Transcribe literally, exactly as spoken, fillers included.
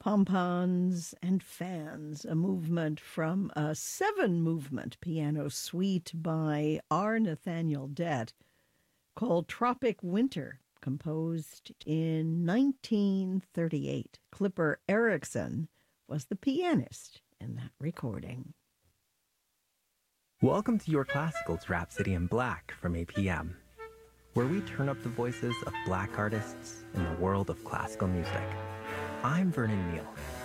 Pompons and Fans, a movement from a seven-movement piano suite by R. Nathaniel Dett called Tropic Winter, composed in nineteen thirty-eight. Clipper Erickson was the pianist in that recording. Welcome to Your Classicals Rhapsody in Black from A P M, where we turn up the voices of Black artists in the world of classical music. I'm Vernon Neal,